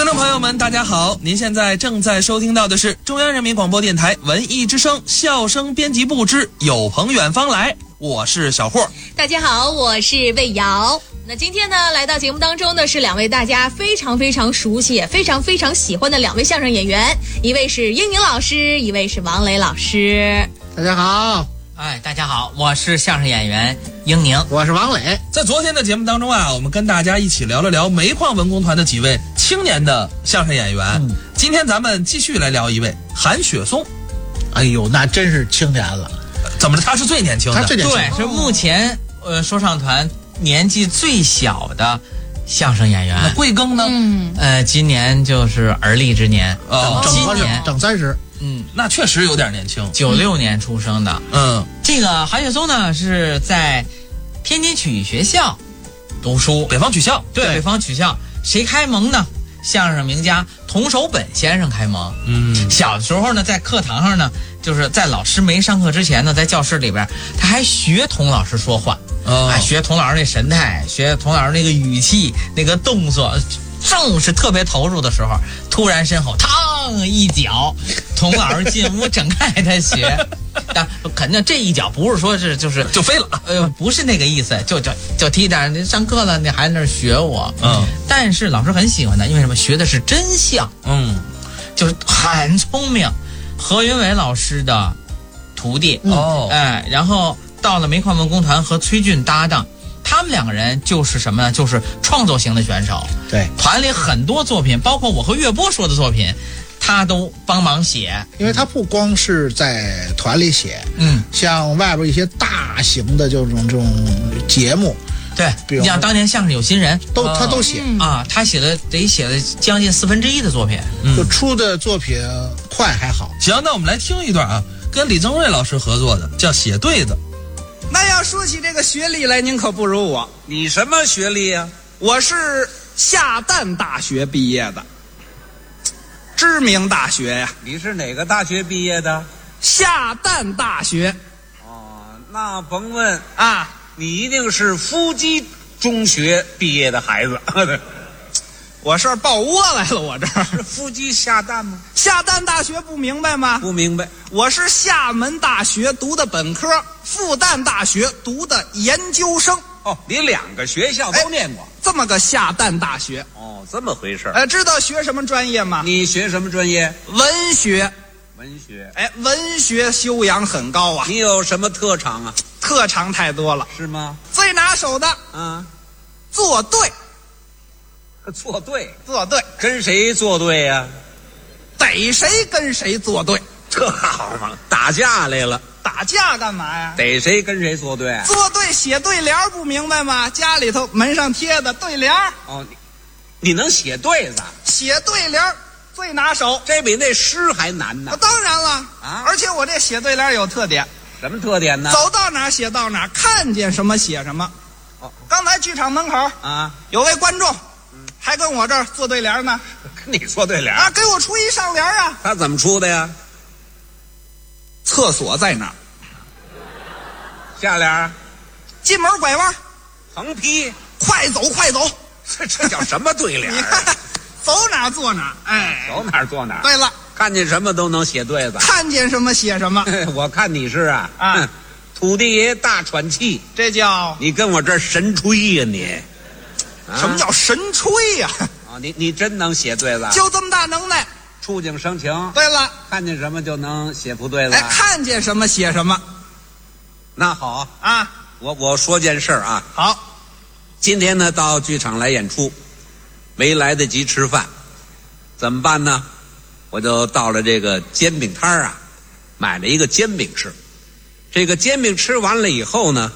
众朋友们大家好，您现在正在收听到的是中央人民广播电台文艺之声笑声编辑部之有朋远方来，我是小霍。 大家好，我是魏瑶。那今天呢，来到节目当中的是两位大家非常非常熟悉也非常非常喜欢的两位相声演员，一位是英宁老师，一位是王磊老师。 大家好。 大家好，我是相声演员英宁， 我是王磊。 在昨天的节目当中啊，我们跟大家一起聊了聊煤矿文工团的几位青年的相声演员。今天咱们继续来聊一位韩雪松。 哎呦，那真是青年了。 怎么着？他是最年轻的？ 他最年轻。 对，是目前说唱团年纪最小的相声演员。 那贵庚呢？ 今年就是而立之年，今年整30。 那确实有点年轻。 96年出生的。这个韩雪松呢是在天津曲艺学校读书， 北方曲校。 对，北方曲校。谁开蒙呢？相声名家童守本先生开蒙。小的时候呢，在课堂上呢，就是在老师没上课之前呢，在教室里边，他还学童老师说话，学童老师那神态，学童老师那个语气，那个动作。正是特别投入的时候，突然身后嘡一脚，童老师进屋整开他学。但肯定这一脚不是说是就飞了， 不是那个意思，就提点你上课了，你还在那儿学我。但是老师很喜欢他，因为什么？学的是真相。就是很聪明。何云伟老师的徒弟。然后到了煤矿文工团和崔俊搭档。他们两个人就是什么呢？就是创作型的选手。 对， 团里很多作品，包括我和岳波说的作品，他都帮忙写。 因为他不光是在团里写，像外边一些大型的这种节目， 对，你像当年相声有新人， 他都写啊，他写了将近1/4的作品， 就出的作品快还好。 行，那我们来听一段啊，跟李增瑞老师合作的，叫《写对子》。 那要说起这个学历来，您可不如我。 你什么学历呀？ 我是下旦大学毕业的，知名大学呀。 你是哪个大学毕业的？ 下旦大学。 那甭问啊， 你一定是夫基中学毕业的孩子。 我是抱窝来了，我这是夫基下旦吗？ 下旦大学不明白吗？ 不明白。 我是厦门大学读的本科，复旦大学读的研究生。 你2个学校都念过。 这么个下旦大学。 这么回事。 知道学什么专业吗？ 你学什么专业？ 文学。 文学。 文学修养很高啊。 你有什么特长啊？ 特长太多了。 是吗？ 最拿手的作对。 作对，跟谁作对呀？ 逮谁跟谁作对。 这好嘛，打架来了。 打架干嘛呀？ 逮谁跟谁作对。 作对写对联不明白吗？家里头门上贴的对联。 你能写对子？ 写对联最拿手。 这比那诗还难呢。 当然了而且我这写对联有特点。 什么特点呢？ 走到哪儿写到哪儿，看见什么写什么。刚才剧场门口有位观众还跟我这儿做对联呢。 跟你做对联给我出一上联啊。 他怎么出的呀？ 厕所在哪儿？ 下联进门拐弯， 横批快走快走。 这叫什么对联？ 你看走哪儿做哪儿。 走哪儿做哪儿。 对了， 看见什么都能写对子。 看见什么写什么。 我看你是土地爷大喘气， 这叫你跟我这儿神吹呀你。 什么叫神吹呀？ 你真能写对子？ 就这么大能耐。 触景生情。 对了， 看见什么就能写出对子。 看见什么写什么。 那好我说件事儿好， 今天呢到剧场来演出，没来得及吃饭，怎么办呢？我就到了这个煎饼摊儿买了一个煎饼吃。这个煎饼吃完了以后呢，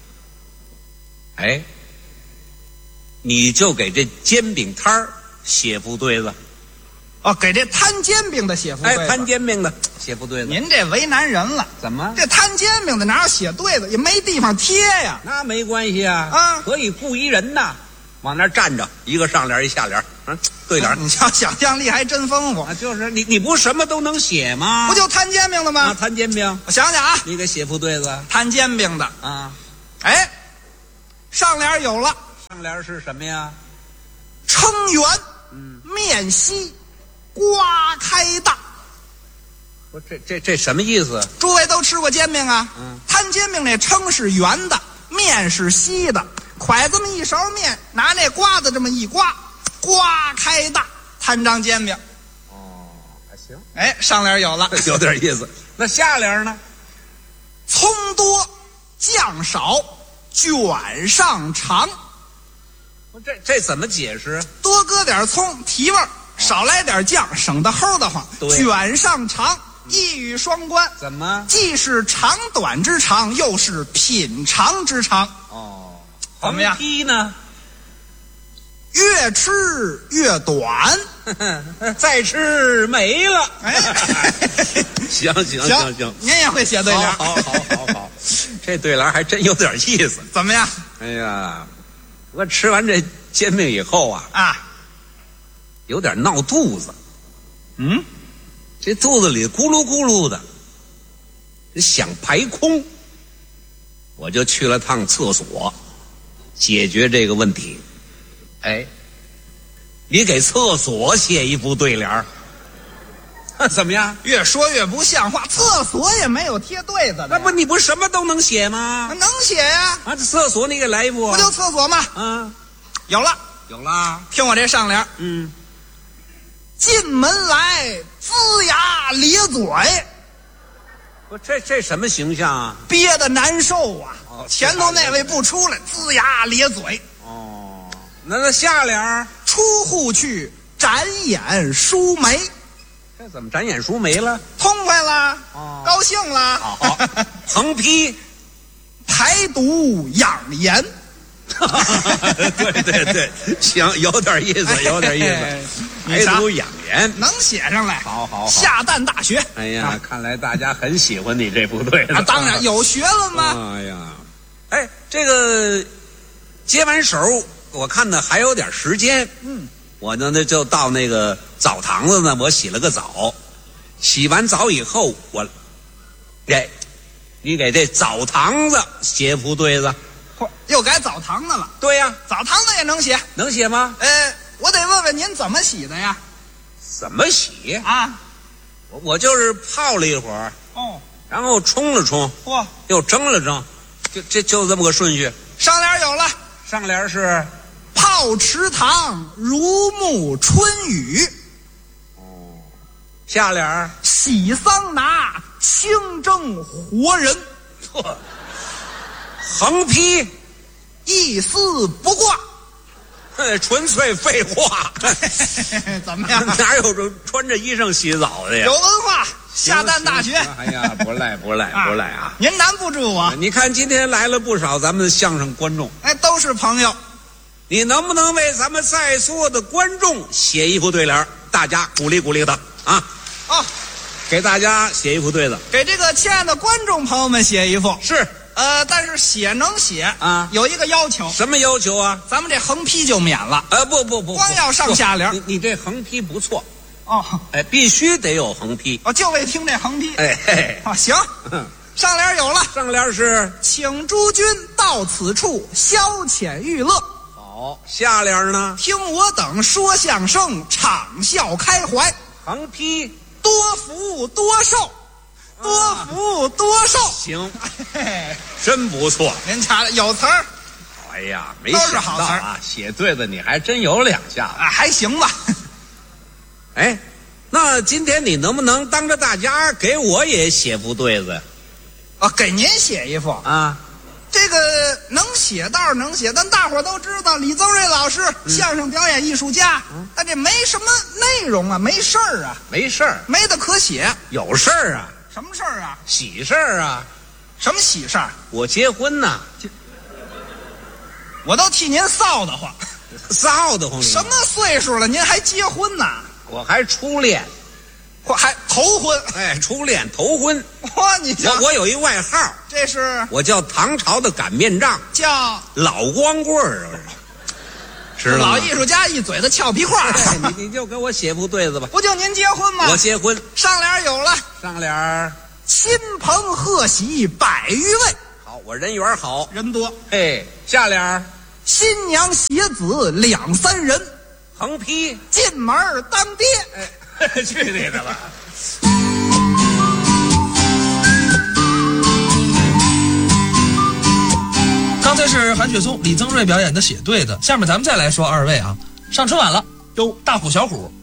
你就给这煎饼摊儿写副对子。 给这摊煎饼的写副对子。 摊煎饼的写副对子。 您这为难人了。 怎么？ 这摊煎饼的哪有写对子？也没地方贴呀。 那没关系可以雇一人呐，往那儿站着，一个上联一下联，对联。 你瞧，想象力还真丰富就是你不什么都能写吗？ 不就摊煎饼的吗？ 摊煎饼。 我想想你给写副对子。 摊煎饼的上联有了。 上联是什么呀？ 称圆灭面稀，瓜开大。 不，这什么意思？ 诸位都吃过煎饼啊？摊煎饼那称是圆的，面是稀的，蒯这么一勺面，拿那瓜子这么一刮，瓜开大，摊张煎饼。 哦，还行。 哎，上联有了， 有点意思。那下联呢？ 葱多酱少，卷上长。 这怎么解释？ 多搁点葱提味儿，少来点酱，省得齁得慌。卷上长，一语双关。 怎么？ 既是长短之长，又是品尝之长。 哦， 怎么样？ 横批呢？ 越吃越短， 再吃没了。 哎， 行， 您也会写对联。 好，这对联还真有点意思。 怎么样？ 哎呀，我吃完这煎饼以后啊，有点闹肚子。这肚子里咕噜咕噜的，想排空，我就去了趟厕所，解决这个问题。哎，你给厕所写一副对联儿，怎么样？ 越说越不像话，厕所也没有贴对子的。 那不你不什么都能写吗？ 能写呀！ 这厕所你给来一副。 不就厕所吗？有了。听我这上联。进门来龇牙咧嘴。 不，这什么形象啊？ 憋得难受啊！前头那位不出来，龇牙咧嘴。那下联出户去，展眼舒眉。 这怎么展眼舒眉了？ 痛快了，高兴了。 好，横批排毒养颜。 对，行，有点意思。排毒养颜能写上来。 好， 下蛋大学。 哎呀，看来大家很喜欢你这部对子。 当然有学问吗？ 哎，这个接完手，我看呢还有点时间。我呢就到那个澡堂子呢，我洗了个澡。洗完澡以后，你给这澡堂子写副对子。 又改澡堂子了。 对呀， 澡堂子也能写。 能写吗？ 我得问问您怎么洗的呀？ 怎么洗啊？ 我就是泡了一会儿，然后冲了冲，又蒸了蒸，就这么个顺序。 上联有了， 上联是泡池塘如沐春雨。 下联洗桑拿清蒸活人。 横批一丝不挂。 纯粹废话。 怎么样？ 哪有这穿着衣裳洗澡的呀？ 有文化，下蛋大学。 哎呀，不赖啊！ 您难不住我。 你看今天来了不少咱们相声观众， 都是朋友。 你能不能为咱们在座的观众写一副对联？大家鼓励鼓励他啊！给大家写一副对子， 给这个亲爱的观众朋友们写一副。 是。 但是写能写啊， 有一个要求。 什么要求啊？ 咱们这横批就免了。 不， 光要上下联。 你这横批不错。必须得有横批。 就为听这横批。行。上联有了。 上联是请诸君到此处消遣娱乐。 好，下联呢？ 听我等说相声，畅笑开怀。 横批多福多寿。多福多寿。 行，真不错。 您瞧，有词儿。 哎呀，没想到啊，写对子你还真有两下子。 还行吧。 那今天你能不能当着大家给我也写副对子？ 给您写一副啊。 这个能写倒是能写，但大伙都知道李增瑞老师相声表演艺术家，但这没什么内容啊，没事儿啊。 没事儿， 没得可写。 有事儿啊。 什么事儿啊？ 喜事儿啊。 什么喜事儿？ 我结婚呢。 我都替您臊得慌。 臊得慌？ 什么岁数了，您还结婚呢？ 我还初恋。 还头婚。 初恋头婚。我有一外号， 这是我叫唐朝的擀面杖， 叫老光棍儿。是老艺术家一嘴的俏皮话。 你就给我写副对子吧。 不就您结婚吗？ 我结婚。 上联有了。 上联亲朋贺喜100余位。 好，我人缘好， 人多。 下联新娘携子2、3人。 横批进门当爹。 去你的吧！ 刚才是韩雪松、李增瑞表演的写对的，下面咱们再来说二位啊，上春晚了，大虎小虎，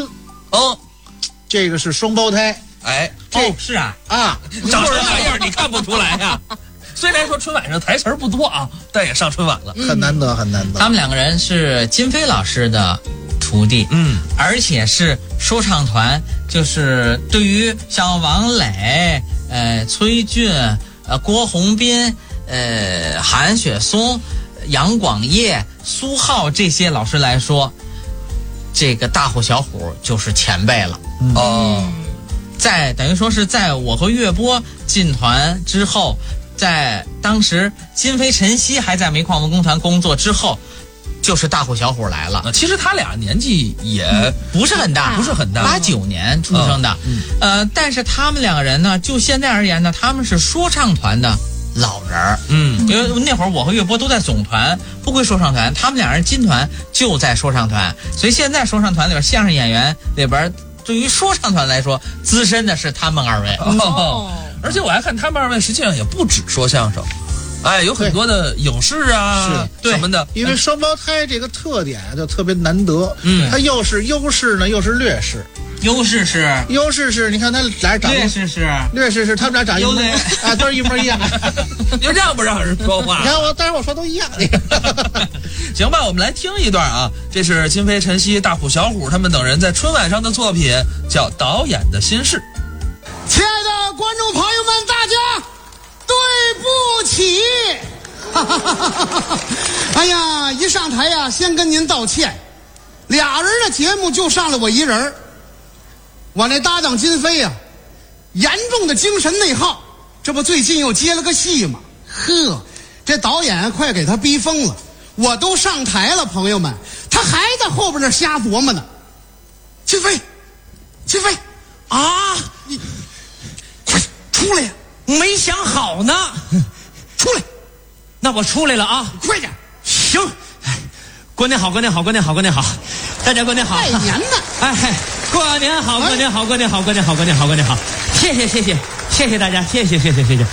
这个是双胞胎， 哎， 是啊， 长成那样你看不出来呀、虽然说春晚上台词不多啊，但也上春晚了， 很难得，很难得。 他们两个人是金飞老师的徒弟，而且是说唱团，就是对于像王磊、崔俊、郭宏斌、韩雪松、杨广业、苏浩这些老师来说，这个大虎小虎就是前辈了。在等于说是在我和岳波进团之后，在当时金飞、陈曦还在煤矿文工团工作之后，就是大虎小虎来了。 其实他俩年纪也不是很大，89年出生的。但是他们两个人呢，就现在而言呢，他们是说唱团的老人儿。因为那会儿我和岳波都在总团，不归说唱团，他们两人金团就在说唱团，所以现在说唱团里边相声演员里边，对于说唱团来说，资深的是他们二位。 而且我还看他们二位实际上也不止说相声，有很多的影视啊什么的。 因为双胞胎这个特点就特别难得，它又是优势呢，又是劣势。 优势是， 你看他俩长得，劣势是他们俩长一模啊，都是一模一样。 就让不让人说话？ 你看但是我说都一样。 行吧，我们来听一段啊，这是金飞、陈曦、大虎、小虎他们等人在春晚上的作品，叫《导演的心事》。 亲爱的观众朋友们，大家对不起！哎呀，一上台呀，先跟您道歉。俩人的节目就上了我一人，我那搭档金飞呀，严重的精神内耗，这不最近又接了个戏吗？这导演快给他逼疯了。我都上台了，朋友们，他还在后边那瞎琢磨呢。金飞啊，你快出来呀！ 没想好呢。 出来， 那我出来了啊！ 快点。 行，过年好，大家过年好。 拜年呢！ 过年好，谢谢大家，谢谢。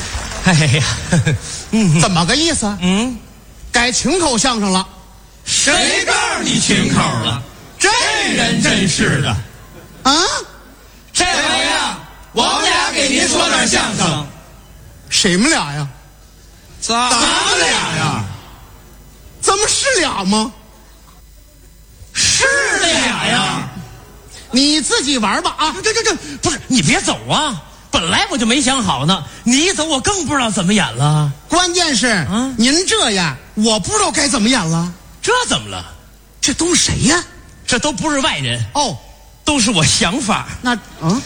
怎么个意思？改群口相声了。 谁告诉你群口了？这人真是的。 这回呀，我们俩给您说点相声。 谁们俩呀？ 咱们俩呀？ 咱们是俩吗？ 是俩呀。 你自己玩吧啊！ 这不是，你别走啊！本来我就没想好呢，你一走我更不知道怎么演了。 关键是您这样，我不知道该怎么演了。 这怎么了？ 这都是谁呀？ 这都不是外人哦， 都是我想法。 那都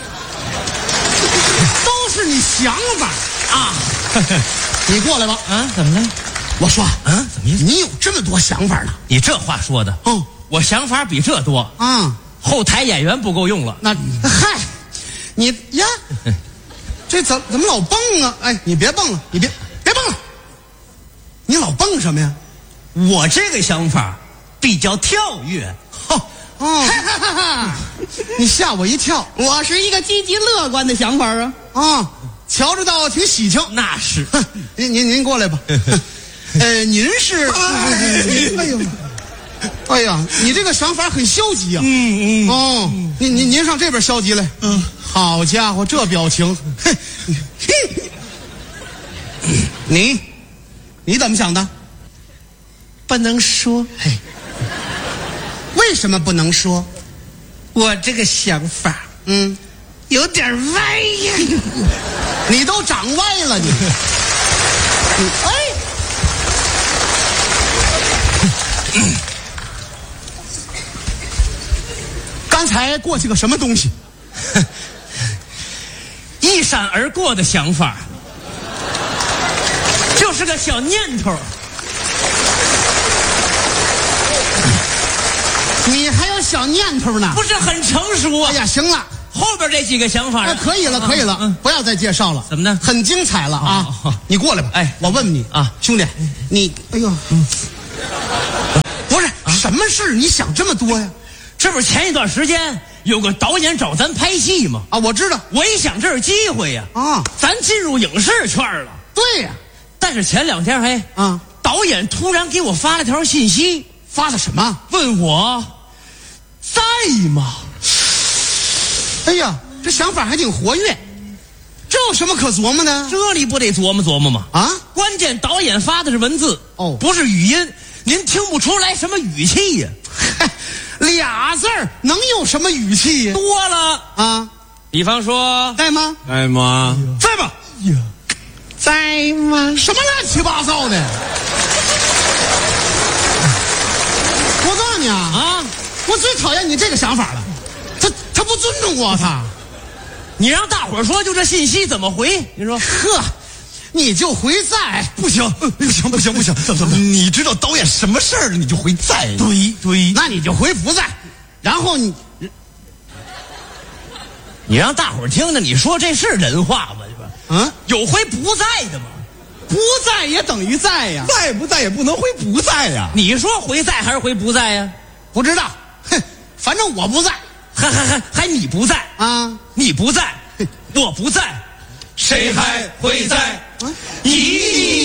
是你想法啊！你过来吧。 怎么了？ 我说怎么意思？ 你有这么多想法呢？ 你这话说的，我想法比这多后台演员不够用了。 那嗨，你呀，这怎么老蹦啊？哎，你别蹦了，你别蹦了，你老蹦什么呀？ 我这个想法比较跳跃。 你吓我一跳。 我是一个积极乐观的想法瞧着倒挺喜庆。 那是。 您过来吧。您是？哎呀，你这个想法很消极啊。您上这边消极来。好家伙，这表情。你怎么想的？ 不能说。 为什么不能说？ 我这个想法，有点歪呀。 你都长歪了，你。刚才过去个什么东西？ 一闪而过的想法，就是个小念头。 你还有小念头呢？ 不是很成熟啊。 哎呀，行了， 后边这几个想法可以了，不要再介绍了。 怎么呢？ 很精彩了啊！你过来吧。我问问你啊， 兄弟，你哎呦，不是什么事你想这么多呀？ 这不是前一段时间有个导演找咱拍戏吗？ 啊，我知道我一想这是机会呀，咱进入影视圈了。 对呀， 但是前2天导演突然给我发了条信息， 发的什么？ 问我在吗？ 哎呀，这想法还挺活跃，这有什么可琢磨的？ 这里不得琢磨琢磨吗？关键导演发的是文字不是语音，您听不出来什么语气呀？ 俩字儿能有什么语气呀？ 多了比方说在吗？ 在吗？ 在吗？在吗？什么乱七八糟的！我告诉你我最讨厌你这个想法了，他不尊重我， 你让大伙儿说就这信息怎么回？你说你就回在。 不行，怎么？你知道导演什么事儿了，你就回在。 对， 那你就回不在，然后你让大伙儿听着，你说这是人话吗？有回不在的吗？ 不在也等于在呀， 在不在也不能回不在呀。 你说回在还是回不在呀？ 不知道，反正我不在， 还你不在你不在，我不在，谁还会在？